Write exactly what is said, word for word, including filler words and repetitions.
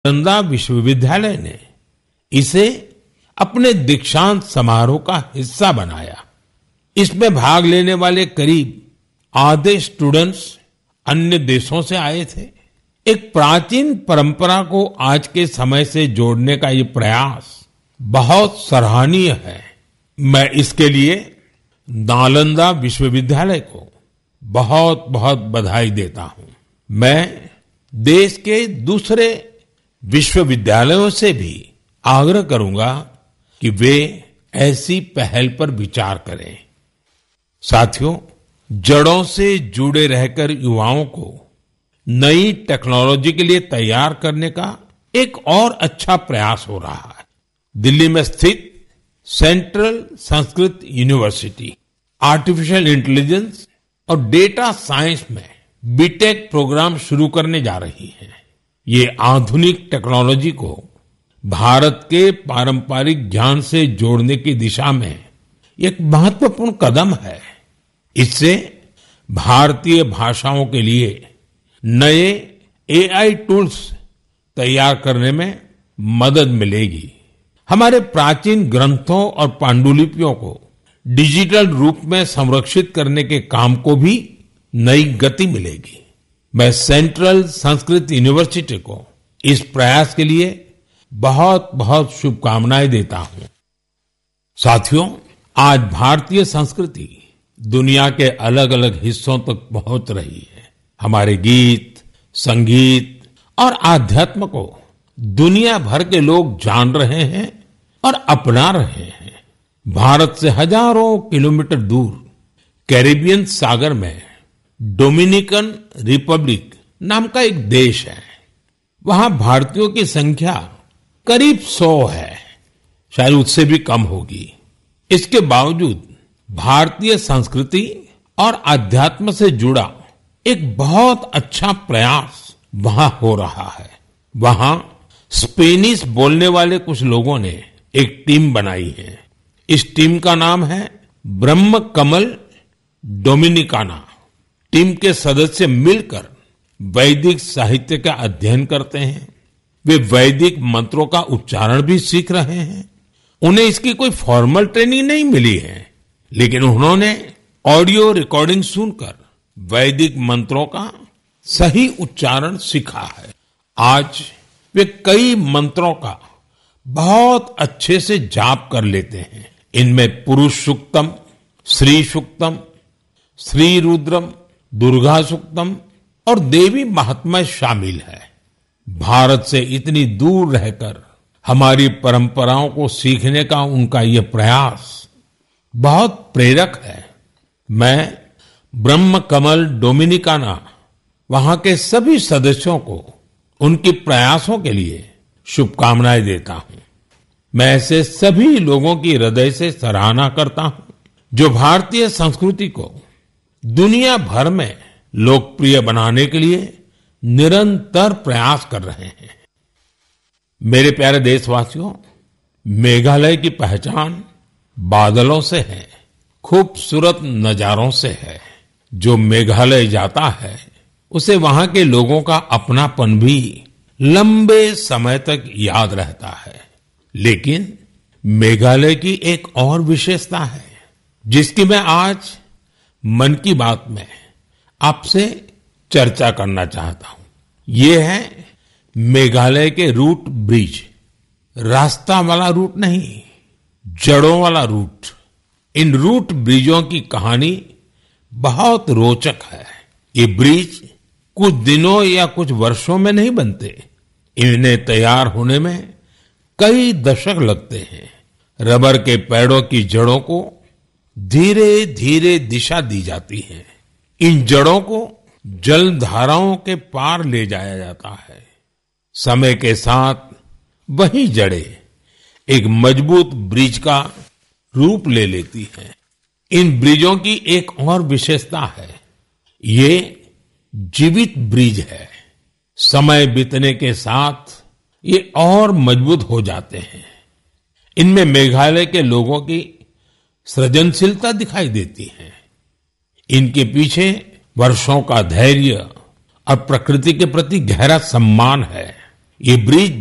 नालंदा विश्वविद्यालय ने इसे अपने दीक्षांत समारोह का हिस्सा बनाया। इसमें भाग लेने वाले करीब आधे स्टूडेंट्स अन्य देशों से आए थे। एक प्राचीन परंपरा को आज के समय से जोड़ने का ये प्रयास बहुत सराहनीय है। मैं इसके लिए नालंदा विश्वविद्यालय को बहुत बहुत बधाई देता हूं। मैं देश के दूसरे विश्वविद्यालयों से भी आग्रह करूंगा कि वे ऐसी पहल पर विचार करें। साथियों, जड़ों से जुड़े रहकर युवाओं को नई टेक्नोलॉजी के लिए तैयार करने का एक और अच्छा प्रयास हो रहा है। दिल्ली में स्थित central Sanskrit university artificial intelligence और डेटा साइंस में बीटेक प्रोग्राम शुरू करने जा रही है। ये आधुनिक टेक्नोलॉजी को भारत के पारंपरिक ज्ञान से जोड़ने की दिशा में एक महत्वपूर्ण कदम है। इससे भारतीय भाषाओं के लिए नए एआई टूल्स तैयार करने में मदद मिलेगी। हमारे प्राचीन ग्रंथों और पांडुलिपियों को डिजिटल रूप में संरक्षित करने के काम को भी नई गति मिलेगी। मैं सेंट्रल संस्कृत यूनिवर्सिटी को इस प्रयास के लिए बहुत बहुत शुभकामनाएं देता हूं। साथियों, आज भारतीय संस्कृति दुनिया के अलग अलग हिस्सों तक पहुंच रही है। हमारे गीत, संगीत और आध्यात्म को दुनिया भर के लोग जान रहे हैं और अपना रहे हैं। भारत से हजारों किलोमीटर दूर कैरिबियन सागर में डोमिनिकन रिपब्लिक नाम का एक देश है। वहां भारतीयों की संख्या करीब सौ है, शायद उससे भी कम होगी। इसके बावजूद भारतीय संस्कृति और अध्यात्म से जुड़ा एक बहुत अच्छा प्रयास वहां हो रहा है। वहां स्पेनिश बोलने वाले कुछ लोगों ने एक टीम बनाई है। इस टीम का नाम है ब्रह्म कमल डोमिनिकाना। टीम के सदस्य मिलकर वैदिक साहित्य का अध्ययन करते हैं। वे वैदिक मंत्रों का उच्चारण भी सीख रहे हैं। उन्हें इसकी कोई फॉर्मल ट्रेनिंग नहीं मिली है, लेकिन उन्होंने ऑडियो रिकॉर्डिंग सुनकर वैदिक मंत्रों का सही उच्चारण सीखा है। आज वे कई मंत्रों का बहुत अच्छे से जाप कर लेते हैं। इनमें पुरुष सूक्तम, श्री सूक्तम, श्री रुद्रम, दुर्गा सूक्तम और देवी महात्म्य शामिल है। भारत से इतनी दूर रहकर हमारी परंपराओं को सीखने का उनका यह प्रयास बहुत प्रेरक है। मैं ब्रह्म कमल डोमिनिकाना वहां के सभी सदस्यों को उनके प्रयासों के लिए शुभकामनाएं देता हूं। मैं ऐसे सभी लोगों की हृदय से सराहना करता हूं जो भारतीय संस्कृति को दुनिया भर में लोकप्रिय बनाने के लिए निरंतर प्रयास कर रहे हैं। मेरे प्यारे देशवासियों, मेघालय की पहचान बादलों से है, खूबसूरत नजारों से है। जो मेघालय जाता है उसे वहां के लोगों का अपनापन भी लंबे समय तक याद रहता है। लेकिन मेघालय की एक और विशेषता है जिसकी मैं आज मन की बात में आपसे चर्चा करना चाहता हूं। ये है मेघालय के रूट ब्रिज। रास्ता वाला रूट नहीं, जड़ों वाला रूट। इन रूट ब्रिजों की कहानी बहुत रोचक है। ये ब्रिज कुछ दिनों या कुछ वर्षों में नहीं बनते। इन्हें तैयार होने में कई दशक लगते हैं। रबर के पेड़ों की जड़ों को धीरे धीरे दिशा दी जाती है। इन जड़ों को जल धाराओं के पार ले जाया जाता है। समय के साथ वही जड़ें एक मजबूत ब्रिज का रूप ले लेती हैं। इन ब्रिजों की एक और विशेषता है, ये जीवित ब्रिज है। समय बीतने के साथ ये और मजबूत हो जाते हैं। इनमें मेघालय के लोगों की सृजनशीलता दिखाई देती है। इनके पीछे वर्षों का धैर्य और प्रकृति के प्रति गहरा सम्मान है। ये ब्रिज